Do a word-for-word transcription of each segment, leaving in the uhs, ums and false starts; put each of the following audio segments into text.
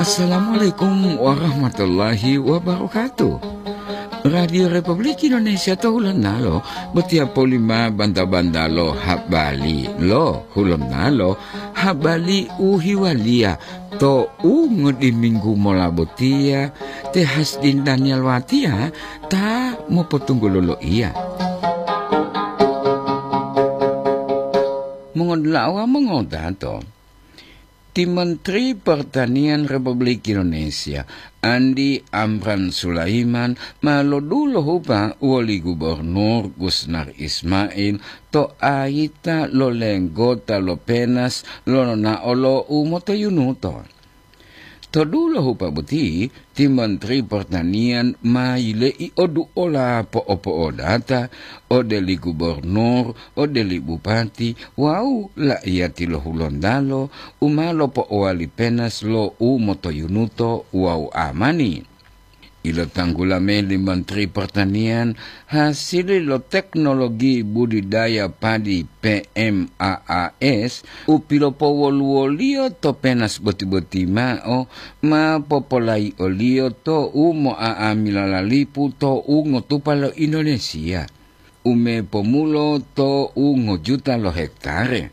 Assalamualaikum warahmatullahi wabarakatuh. Radio Republik Indonesia to hulan nalo, betiap polima banda-banda lo habali lo hulan nalo, habali uhiwalia to ungo di minggu mola botia, te hasdin Daniel watia, ta mo potunggu lolo iya. Mengodlawa mengodato. Di Menteri Pertanian Republik Indonesia Andi Amran Sulaiman malodulo hupa wali Gubernur Gusnar Ismail to aita lo lenggota lo penas lo na olo umoto yunuto. To dulo hupa buti ti Menteri Pertanian maile i odu ola po opo odata odeli gubernur odeli bupati wau la ia ti lo hulondalo umalo po wali penas lo u moto yunuto wau amani. Ilo tanggulame li Menteri Pertanian hasil lo teknologi budidaya padi P M A A S upilo po woluolio to penas boti-boti mao ma popolai olio to umo a amilalalipu to ungo tupalo Indonesia ume pomulo to ungo juta lo hektare.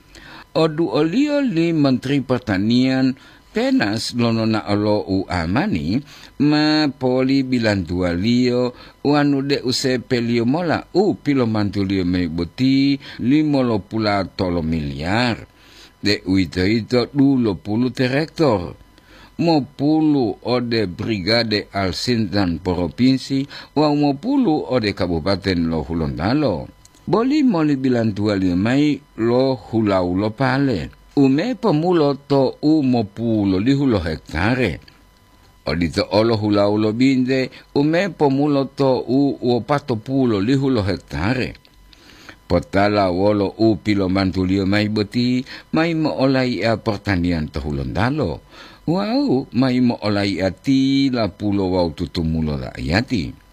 Odu olio li Menteri Pertanian penas lono na olo u amani ma poli bilan dua lio wanu de use pelio mola u pilo mantulio me boti limolo pula tolo miliar de uito ito dulo pulu terektor mo pulu ode brigade al sintan provinsi wa mo pulu ode kabupaten lo hulondalo boli moli bilan dua lio mai lo hulau lo pale ume pemulo to umo pulo lihulo hektare. Odito olo hula ulo binde ume pemulo to u uopato pulo lihulo hektare. Potala wolo u pilo mantulio mai boti mai mo olai a pertanian to hulondalo. Wau mai mo olai ati la pulo wau tutumulo da ayati.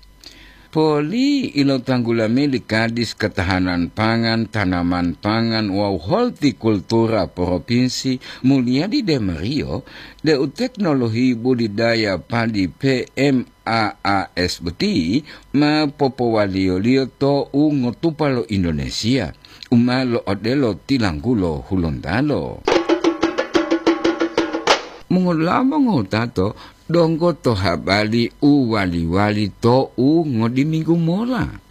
Poli ilo tanggulame li Kadis Ketahanan Pangan, Tanaman Pangan, wau hortikultura provinsi Mulyadi de Mario, de teknologi budidaya padi P M A A S beti, ma popowalio lio to ungo tupalo Indonesia, umalo odelo tilanggulo hulondalo. Mengulama ngotato donggo to habali u wali-wali to u ngodi minggu mola.